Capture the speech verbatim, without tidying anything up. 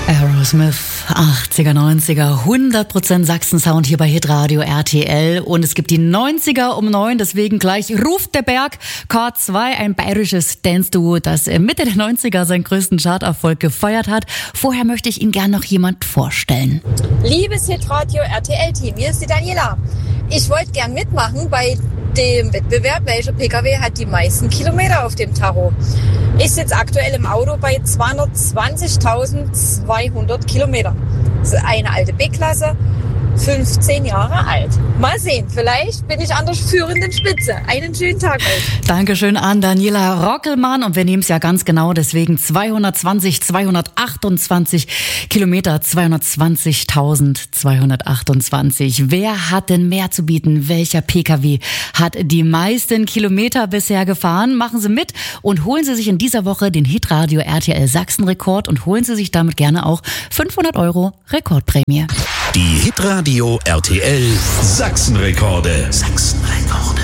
Aerosmith, achtziger, neunziger, hundert Prozent Sachsen-Sound hier bei Hitradio R T L. Und es gibt die neunziger um neun, deswegen gleich ruft der Berg. K zwei, ein bayerisches Dance-Duo, das Mitte der neunziger seinen größten Charterfolg gefeiert hat. Vorher möchte ich Ihnen gern noch jemand vorstellen. Liebes Hitradio R T L-Team, hier ist die Daniela. Ich wollte gern mitmachen bei dem Wettbewerb, welcher P K W hat die meisten Kilometer auf dem Tacho. Ich sitze aktuell im Auto bei zweihundertzwanzigtausendzweihundert Kilometer. Das ist eine alte B-Klasse, fünfzehn Jahre alt. Mal sehen, vielleicht bin ich an der führenden Spitze. Einen schönen Tag euch. Dankeschön an Daniela Rockelmann und wir nehmen es ja ganz genau, deswegen zweihundertzwanzig, zweihundertachtundzwanzig Kilometer, zweihundertzwanzigtausendzweihundertachtundzwanzig. Wer hat denn mehr zu bieten? Welcher P K W hat die meisten Kilometer bisher gefahren? Machen Sie mit und holen Sie sich in dieser Woche den Hitradio R T L Sachsen-Rekord und holen Sie sich damit gerne auch fünfhundert Euro Rekordprämie. Die Hitradio R T L Sachsen-Rekorde. Sachsen-Rekorde.